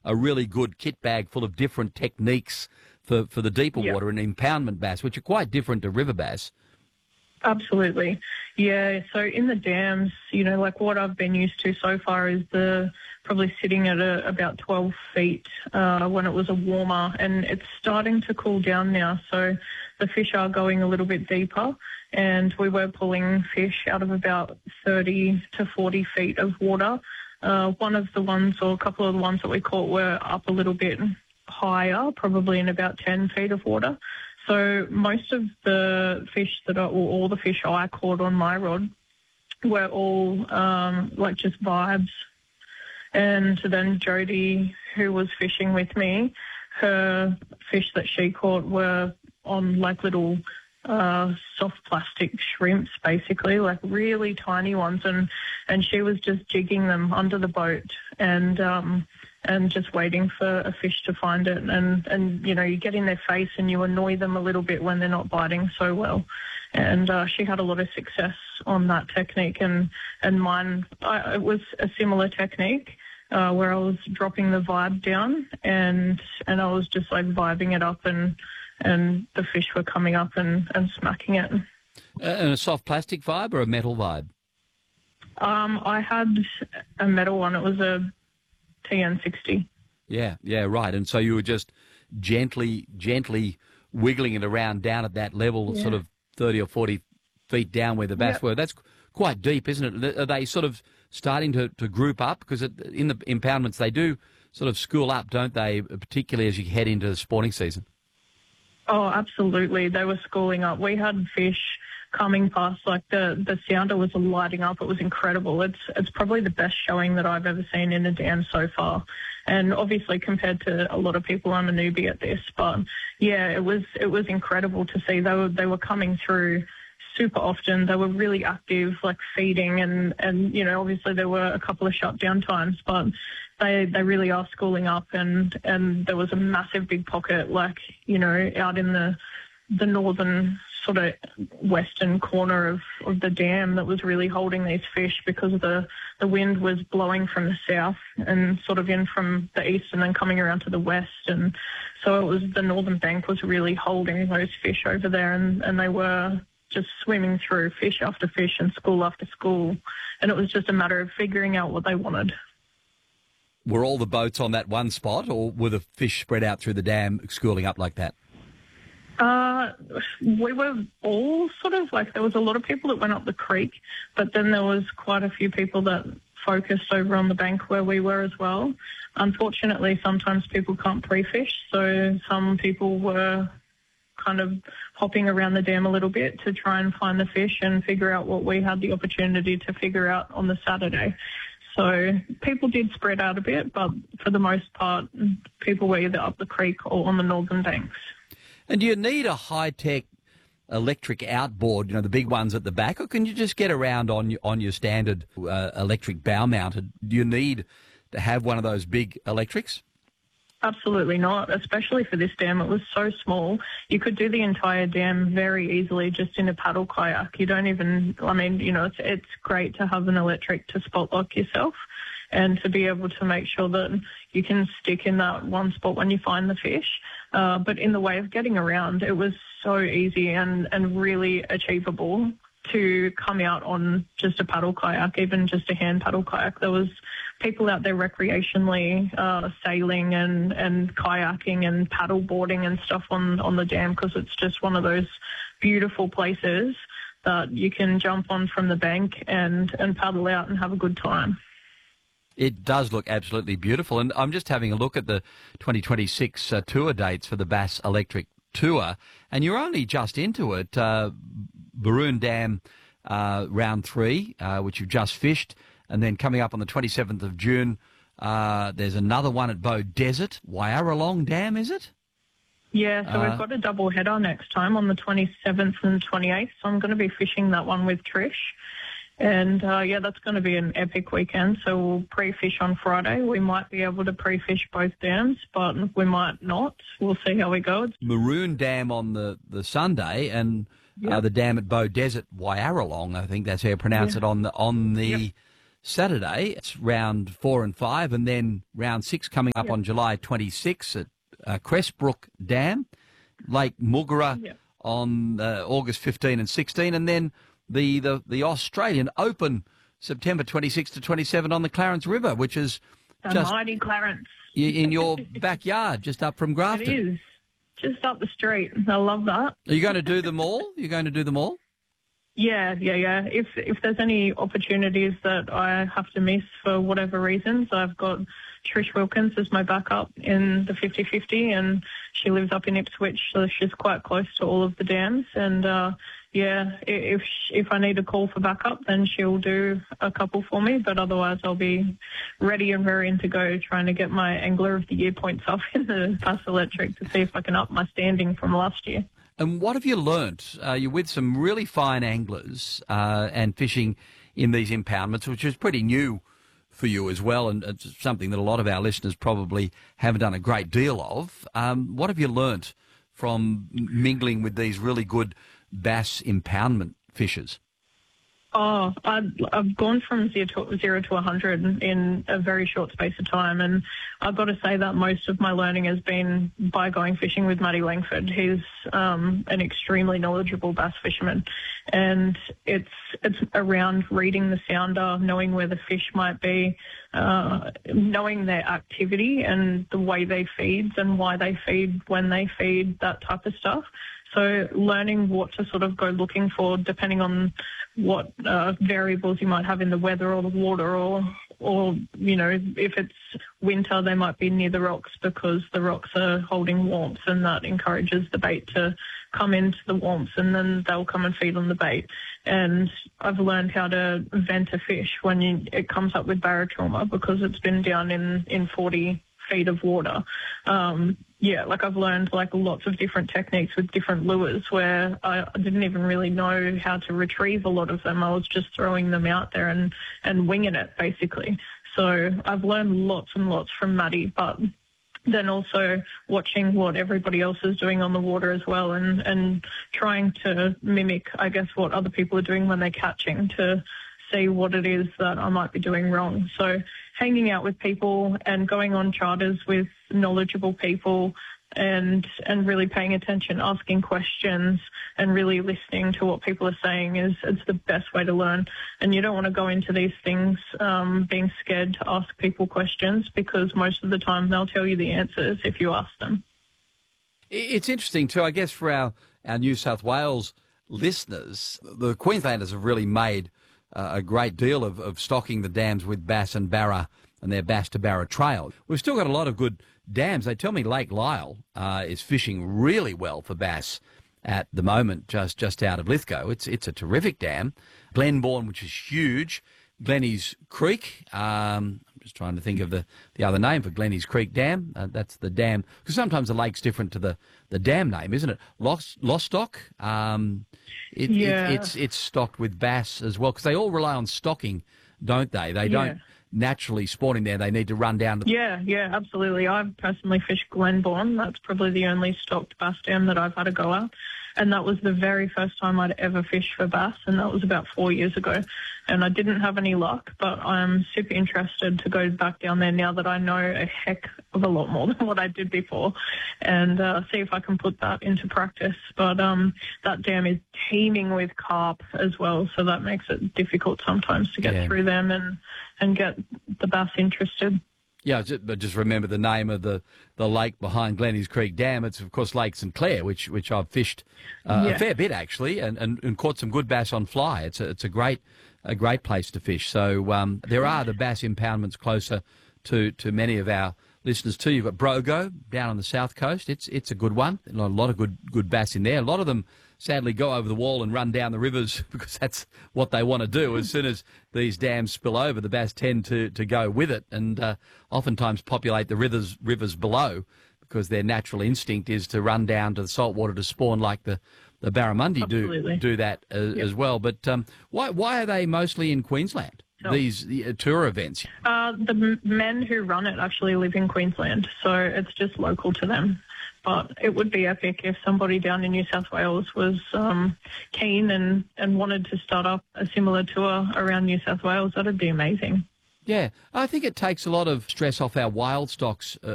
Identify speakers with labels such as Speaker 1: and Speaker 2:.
Speaker 1: a really good kit bag full of different techniques for the deeper water and impoundment bass, which are quite different to river bass.
Speaker 2: Absolutely. Yeah, so in the dams, like what I've been used to so far is probably sitting at about 12 feet when it was a warmer, and it's starting to cool down now, so the fish are going a little bit deeper, and we were pulling fish out of about 30 to 40 feet of water. One of the ones, or a couple of the ones that we caught, were up a little bit higher, probably in about 10 feet of water. So most of the fish all the fish I caught on my rod were all just vibes. And then Jodie, who was fishing with me, her fish that she caught were on like little soft plastic shrimps, basically, like really tiny ones. And she was just jigging them under the boat and just waiting for a fish to find it. And you get in their face and you annoy them a little bit when they're not biting so well. And she had a lot of success on that technique. And mine, it was a similar technique where I was dropping the vibe down and I was just like vibing it up and the fish were coming up and smacking it.
Speaker 1: And a soft plastic vibe or a metal vibe?
Speaker 2: I had a metal one. It was a TN60.
Speaker 1: Yeah, right. And so you were just gently wiggling it around down at that level, sort of 30 or 40 feet down where the bass were. That's quite deep, isn't it? Are they sort of starting to group up? Because in the impoundments they do sort of school up, don't they, particularly as you head into the spawning season?
Speaker 2: Oh, absolutely. They were schooling up. We had fish coming past, like the sounder was lighting up. It was incredible. It's probably the best showing that I've ever seen in a dam so far. And obviously compared to a lot of people, I'm a newbie at this, but yeah, it was incredible to see. They were coming through super often. They were really active, like feeding and obviously there were a couple of shutdown times, but they really are schooling up and there was a massive big pocket, like, out in the northern sort of western corner of the dam that was really holding these fish because the wind was blowing from the south and sort of in from the east and then coming around to the west. And so it was the northern bank was really holding those fish over there and they were just swimming through fish after fish and school after school. And it was just a matter of figuring out what they wanted.
Speaker 1: Were all the boats on that one spot or were the fish spread out through the dam schooling up like that?
Speaker 2: We were all sort of like, there was a lot of people that went up the creek, but then there was quite a few people that focused over on the bank where we were as well. Unfortunately, sometimes people can't pre-fish, so some people were kind of hopping around the dam a little bit to try and find the fish and figure out what we had the opportunity to figure out on the Saturday. So people did spread out a bit, but for the most part, people were either up the creek or on the northern banks.
Speaker 1: And do you need a high-tech electric outboard, the big ones at the back, or can you just get around on your standard electric bow-mounted? Do you need to have one of those big electrics?
Speaker 2: Absolutely not, especially for this dam. It was so small. You could do the entire dam very easily just in a paddle kayak. You don't even, it's great to have an electric to spot lock yourself and to be able to make sure that you can stick in that one spot when you find the fish. But in the way of getting around, it was so easy and really achievable to come out on just a paddle kayak, even just a hand paddle kayak. There was people out there recreationally sailing and kayaking and paddle boarding and stuff on the dam because it's just one of those beautiful places that you can jump on from the bank and paddle out and have a good time.
Speaker 1: It does look absolutely beautiful. And I'm just having a look at the 2026 tour dates for the Bass Electric Tour, and you're only just into it. Baroon Dam round 3, which you've just fished, and then coming up on the 27th of June, there's another one at Bow Desert. Wyaralong Dam, is it?
Speaker 2: Yeah, so we've got a double header next time on the 27th and 28th, so I'm going to be fishing that one with Trish. And, that's going to be an epic weekend. So we'll pre-fish on Friday. We might be able to pre-fish both dams, but we might not. We'll see how we go.
Speaker 1: Maroon Dam on the Sunday and the dam at Bow Desert, Wyaralong, I think that's how you pronounce it, on the Saturday. It's round 4 and 5, and then round 6 coming up on July 26 at Crestbrook Dam, Lake Mulgara on August 15 and 16, and then the Australian Open September 26 to 27 on the Clarence River, which is just
Speaker 2: mighty Clarence
Speaker 1: in your backyard, just up from Grafton.
Speaker 2: It is just up the street. I love that.
Speaker 1: Are you going to do them all? Yeah.
Speaker 2: If there's any opportunities that I have to miss for whatever reasons, I've got Trish Wilkins as my backup in the 50-50, and she lives up in Ipswich, so she's quite close to all of the dams. And if I need a call for backup, then she'll do a couple for me. But otherwise, I'll be ready and raring to go, trying to get my Angler of the Year points up in the Bass Electric to see if I can up my standing from last year.
Speaker 1: And what have you learnt? You're with some really fine anglers and fishing in these impoundments, which is pretty new for you as well, and it's something that a lot of our listeners probably haven't done a great deal of. What have you learnt from mingling with these really good bass impoundment fishers?
Speaker 2: Oh, I've gone from 0 to 100 in a very short space of time, and I've got to say that most of my learning has been by going fishing with Matty Langford. He's an extremely knowledgeable bass fisherman, and it's around reading the sounder, knowing where the fish might be, knowing their activity and the way they feed and why they feed, when they feed, that type of stuff. So learning what to sort of go looking for depending on what variables you might have in the weather or the water, or you know, if it's winter, they might be near the rocks because the rocks are holding warmth, and that encourages the bait to come into the warmth, and then they'll come and feed on the bait. And I've learned how to vent a fish when it comes up with barotrauma because it's been down in 40 feet of water. I've learned lots of different techniques with different lures where I didn't even really know how to retrieve a lot of them. I was just throwing them out there and winging it, basically. So I've learned lots and lots from Matty, but then also watching what everybody else is doing on the water as well, and trying to mimic, I guess, what other people are doing when they're catching to see what it is that I might be doing wrong. So hanging out with people and going on charters with knowledgeable people and really paying attention, asking questions and really listening to what people are saying it's the best way to learn. And you don't want to go into these things being scared to ask people questions, because most of the time they'll tell you the answers if you ask them.
Speaker 1: It's interesting too, I guess, for our New South Wales listeners. The Queenslanders have really made a great deal of stocking the dams with bass and barra and their Bass to Barra trail. We've still got a lot of good dams. They tell me Lake Lyell is fishing really well for bass at the moment, just out of Lithgow. It's a terrific dam. Glenbourne, which is huge. Glenny's Creek. I'm just trying to think of the other name for Glenny's Creek Dam. That's the dam, because sometimes the lake's different to the dam name, isn't it? Lostock. It's stocked with bass as well, because they all rely on stocking, don't they? They don't naturally spawning there. They need to run down.
Speaker 2: Yeah, absolutely. I've personally fished Glenbourne. That's probably the only stocked bass dam that I've had a go at. And that was the very first time I'd ever fished for bass, and that was about 4 years ago. And I didn't have any luck, but I'm super interested to go back down there now that I know a heck of a lot more than what I did before, and see if I can put that into practice. But that dam is teeming with carp as well, so that makes it difficult sometimes to get through them and get the bass interested.
Speaker 1: Yeah, but just remember the name of the lake behind Glenny's Creek Dam. It's, of course, Lake St Clair, which I've fished a fair bit, actually, and caught some good bass on fly. It's a great place to fish. So there are the bass impoundments closer to many of our listeners too. You've got Brogo down on the south coast. It's a good one. A lot of good bass in there. A lot of them sadly go over the wall and run down the rivers because that's what they want to do. As soon as these dams spill over, the bass tend to go with it, and oftentimes populate the rivers below, because their natural instinct is to run down to the saltwater to spawn, like the barramundi do that as well. But why are they mostly in Queensland? These tour events? The
Speaker 2: men who run it actually live in Queensland, so it's just local to them. but it would be epic if somebody down in New South Wales was keen and wanted to start up a similar tour around New South Wales. That'd be amazing.
Speaker 1: Yeah, I think it takes a lot of stress off our wild stocks